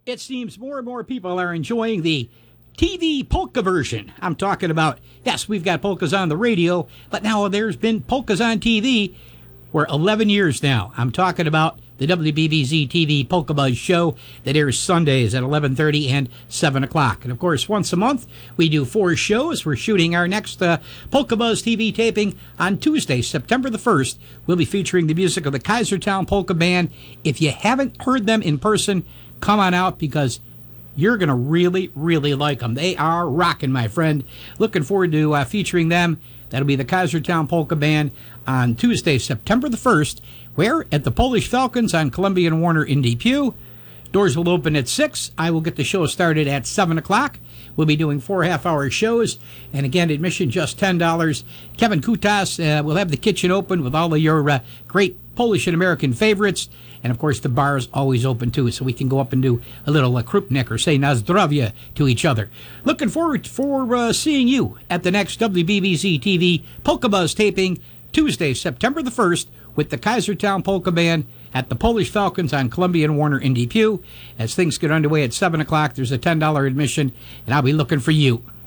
It seems more and more people are enjoying the TV polka version. I'm talking about, yes, we've got polkas on the radio, but now there's been polkas on TV for 11 years now. I'm talking about the WBBZ TV Polka Buzz show that airs Sundays at 11:30 and 7 o'clock. And, of course, once a month, we do 4 shows. We're shooting our next Polka Buzz TV taping on Tuesday, September the 1st. We'll be featuring the music of the Kaisertown Polka Band. If you haven't heard them in person, come on out because you're going to really, really like them. They are rocking, my friend. Looking forward to featuring them. That'll be the Kaisertown Polka Band on Tuesday, September the 1st. Where? At the Polish Falcons on Columbia and Warner in Depew. Doors will open at 6. I will get the show started at 7 o'clock. We'll be doing 4 half-hour shows. And again, admission just $10. Kevin Kutas will have the kitchen open with all of your great Polish and American favorites. And, of course, the bar is always open, too, so we can go up and do a little krupnik or say na zdrowie to each other. Looking forward for seeing you at the next WBBZ TV Polka Buzz taping Tuesday, September the 1st, with the Kaisertown Polka Band at the Polish Falcons on Columbia and Warner in Depew. As things get underway at 7 o'clock, there's a $10 admission, and I'll be looking for you.